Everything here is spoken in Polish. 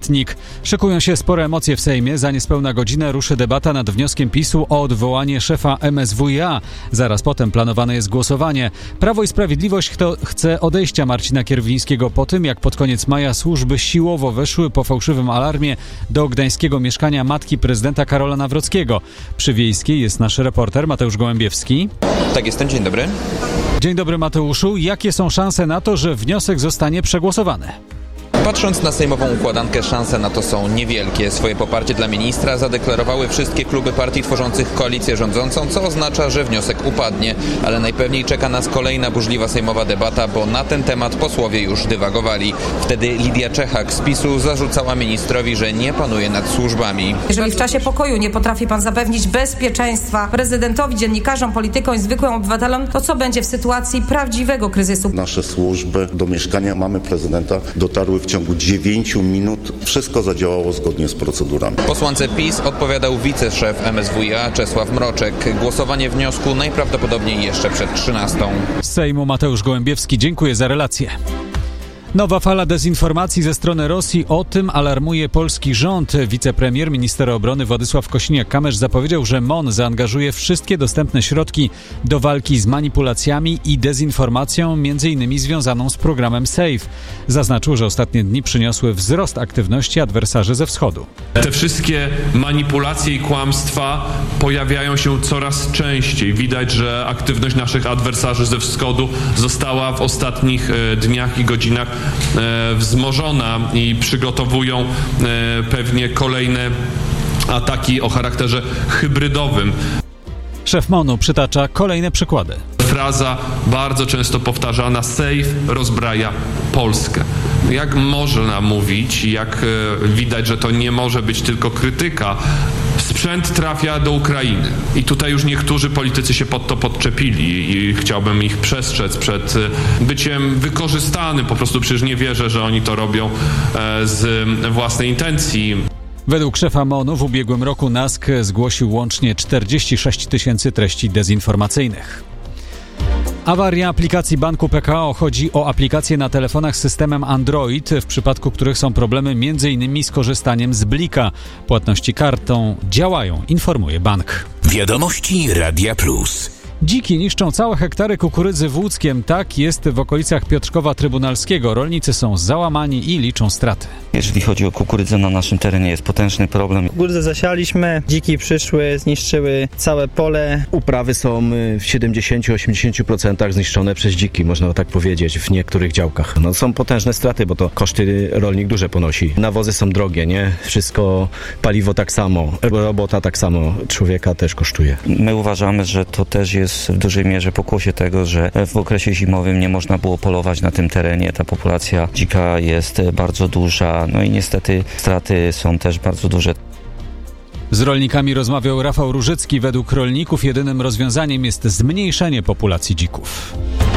NIK. Szykują się spore emocje w Sejmie. Za niespełna godzinę ruszy debata nad wnioskiem PiS-u o odwołanie szefa MSWiA. Zaraz potem planowane jest głosowanie. Prawo i Sprawiedliwość chce odejścia Marcina Kierwińskiego po tym, jak pod koniec maja służby siłowo weszły po fałszywym alarmie do gdańskiego mieszkania matki prezydenta Karola Nawrockiego. Przy Wiejskiej jest nasz reporter Mateusz Gołębiewski. Tak, jestem. Dzień dobry. Dzień dobry, Mateuszu. Jakie są szanse na to, że wniosek zostanie przegłosowany? Patrząc na sejmową układankę, szanse na to są niewielkie. Swoje poparcie dla ministra zadeklarowały wszystkie kluby partii tworzących koalicję rządzącą, co oznacza, że wniosek upadnie. Ale najpewniej czeka nas kolejna burzliwa sejmowa debata, bo na ten temat posłowie już dywagowali. Wtedy Lidia Czechak z PiS-u zarzucała ministrowi, że nie panuje nad służbami. Jeżeli w czasie pokoju nie potrafi pan zapewnić bezpieczeństwa prezydentowi, dziennikarzom, politykom i zwykłym obywatelom, to co będzie w sytuacji prawdziwego kryzysu? Nasze służby do mieszkania mamy prezydenta dotarły w ciągu 9 minut. Wszystko zadziałało zgodnie z procedurami. Posłance PiS odpowiadał wiceszef MSWiA Czesław Mroczek. Głosowanie wniosku najprawdopodobniej jeszcze przed 13. Z Sejmu Mateusz Gołębiewski, dziękuję za relację. Nowa fala dezinformacji ze strony Rosji, o tym alarmuje polski rząd. Wicepremier, minister obrony Władysław Kosiniak-Kamysz zapowiedział, że MON zaangażuje wszystkie dostępne środki do walki z manipulacjami i dezinformacją, m.in. związaną z programem SAFE. Zaznaczył, że ostatnie dni przyniosły wzrost aktywności adwersarzy ze wschodu. Te wszystkie manipulacje i kłamstwa pojawiają się coraz częściej. Widać, że aktywność naszych adwersarzy ze wschodu została w ostatnich dniach i godzinach wzmożona i przygotowują pewnie kolejne ataki o charakterze hybrydowym. Szef MON-u przytacza kolejne przykłady. Fraza bardzo często powtarzana: SAFE rozbraja Polskę. Jak można mówić, jak widać, że to nie może być tylko krytyka, sprzęt trafia do Ukrainy. I tutaj już niektórzy politycy się pod to podczepili i chciałbym ich przestrzec przed byciem wykorzystanym. Po prostu przecież nie wierzę, że oni to robią z własnej intencji. Według szefa MON-u w ubiegłym roku NASK zgłosił łącznie 46 000 treści dezinformacyjnych. Awaria aplikacji Banku Pekao. Chodzi o aplikacje na telefonach z systemem Android, w przypadku których są problemy m.in. z korzystaniem z Blika. Płatności kartą działają, informuje bank. Wiadomości Radia Plus. Dziki niszczą całe hektary kukurydzy w Łódzkiem. Tak jest w okolicach Piotrkowa Trybunalskiego. Rolnicy są załamani i liczą straty. Jeżeli chodzi o kukurydzę, na naszym terenie jest potężny problem. Kukurydzę zasialiśmy, dziki przyszły, zniszczyły całe pole. Uprawy są w 70-80% zniszczone przez dziki, można tak powiedzieć, w niektórych działkach. No, są potężne straty, bo to koszty rolnik duże ponosi. Nawozy są drogie, nie? Wszystko, paliwo tak samo, robota tak samo, człowieka też kosztuje. My uważamy, że to też jest w dużej mierze pokłosie tego, że w okresie zimowym nie można było polować na tym terenie. Ta populacja dzika jest bardzo duża, no i niestety straty są też bardzo duże. Z rolnikami rozmawiał Rafał Różycki. Według rolników jedynym rozwiązaniem jest zmniejszenie populacji dzików.